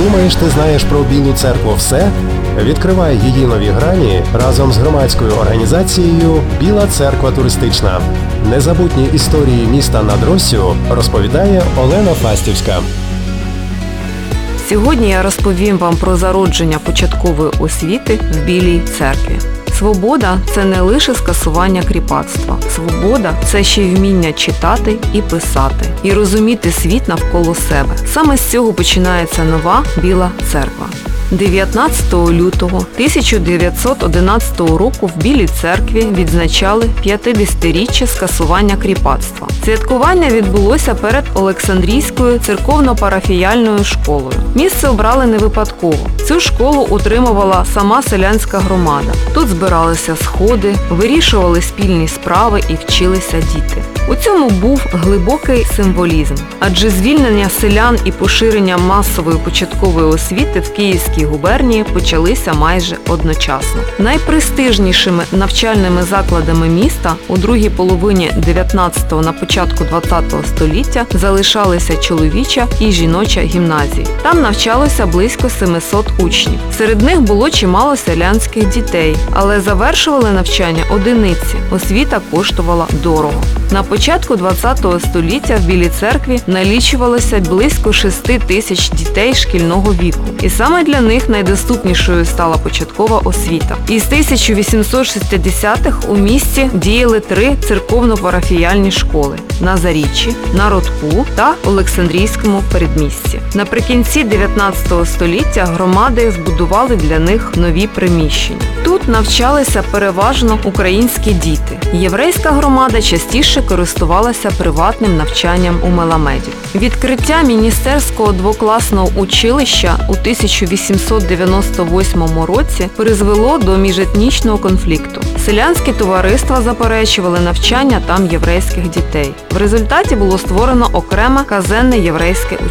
Думаєш, ти знаєш про Білу церкву все? Відкривай її нові грані разом з громадською організацією «Біла церква туристична». Незабутні історії міста над Россю розповідає Олена Фастівська. Сьогодні я розповім вам про зародження початкової освіти в Білій церкві. Свобода – це не лише скасування кріпацтва. Свобода – це ще й вміння читати і писати, і розуміти світ навколо себе. Саме з цього починається нова Біла церква. 19 лютого 1911 року в Білій церкві відзначали 50-річчя скасування кріпацтва. Святкування відбулося перед Олександрійською церковно-парафіяльною школою. Місце обрали не випадково. Цю школу утримувала сама селянська громада. Тут збиралися сходи, вирішували спільні справи і вчилися діти. У цьому був глибокий символізм, адже звільнення селян і поширення масової початкової освіти в Київській губернії почалися майже одночасно. Найпрестижнішими навчальними закладами міста у другій половині 19-го на початку 20-го століття залишалися чоловіча і жіноча гімназії. Там навчалося близько 700 учнів. Серед них було чимало селянських дітей, але завершували навчання одиниці. Освіта коштувала дорого. На початку 20-го століття в Білій церкві налічувалося близько 6 тисяч дітей шкільного віку. І саме для них найдоступнішою стала початкова освіта. Із 1860-х у місті діяли 3 церковно-парафіяльні школи – на Заріччі, на Родку та Олександрійському передмісті. Наприкінці 19 століття громади збудували для них нові приміщення. Тут навчалися переважно українські діти. Єврейська громада частіше користувалася приватним навчанням у Меламеді. Відкриття міністерського двокласного училища у 1898 році призвело до міжетнічного конфлікту. Селянські товариства заперечували навчання там єврейських дітей. В результаті було створено окреме казенне єврейське